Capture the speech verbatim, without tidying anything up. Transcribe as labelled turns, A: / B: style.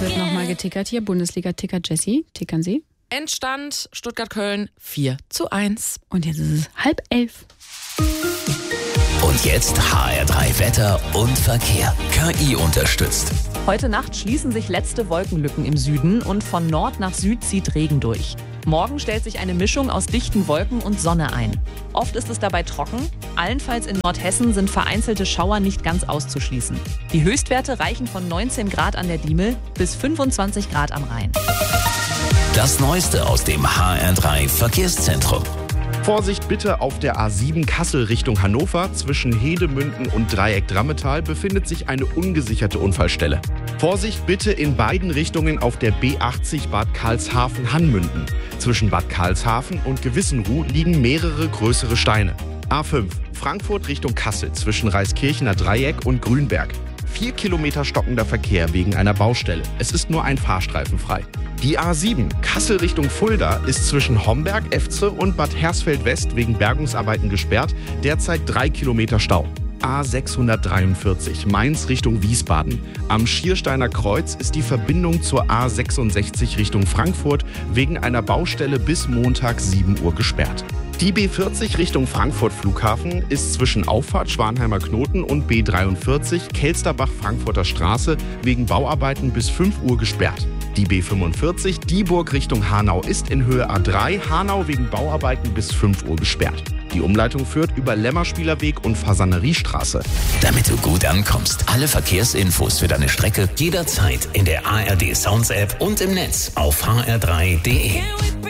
A: wird nochmal getickert hier. Bundesliga-Ticker Jessie. Tickern Sie.
B: Endstand Stuttgart-Köln vier zu eins.
A: Und jetzt ist es halb elf.
C: Und jetzt H R drei Wetter und Verkehr. K I unterstützt.
D: Heute Nacht schließen sich letzte Wolkenlücken im Süden und von Nord nach Süd zieht Regen durch. Morgen stellt sich eine Mischung aus dichten Wolken und Sonne ein. Oft ist es dabei trocken. Allenfalls in Nordhessen sind vereinzelte Schauer nicht ganz auszuschließen. Die Höchstwerte reichen von neunzehn Grad an der Diemel bis fünfundzwanzig Grad am Rhein.
C: Das Neueste aus dem H R drei Verkehrszentrum.
E: Vorsicht bitte auf der A sieben Kassel Richtung Hannover. Zwischen Hedemünden und Dreieck Drammetal befindet sich eine ungesicherte Unfallstelle. Vorsicht bitte in beiden Richtungen auf der B achtzig Bad Karlshafen-Hanmünden. Zwischen Bad Karlshafen und Gewissenruh liegen mehrere größere Steine. A fünf Frankfurt Richtung Kassel zwischen Reiskirchener Dreieck und Grünberg. Vier Kilometer stockender Verkehr wegen einer Baustelle. Es ist nur ein Fahrstreifen frei. Die A sieben Kassel Richtung Fulda ist zwischen Homberg, Efze und Bad Hersfeld West wegen Bergungsarbeiten gesperrt. Derzeit drei Kilometer Stau. A sechshundertdreiundvierzig Mainz Richtung Wiesbaden. Am Schiersteiner Kreuz ist die Verbindung zur A sechsundsechzig Richtung Frankfurt wegen einer Baustelle bis Montag sieben Uhr gesperrt. Die B vierzig Richtung Frankfurt Flughafen ist zwischen Auffahrt Schwanheimer Knoten und B dreiundvierzig Kelsterbach-Frankfurter Straße wegen Bauarbeiten bis fünf Uhr gesperrt. Die B fünfundvierzig Dieburg Richtung Hanau ist in Höhe A drei Hanau wegen Bauarbeiten bis fünf Uhr gesperrt. Die Umleitung führt über Lämmerspielerweg und Fasaneriestraße.
C: Damit du gut ankommst, alle Verkehrsinfos für deine Strecke jederzeit in der A R D Sounds App und im Netz auf h r drei punkt d e.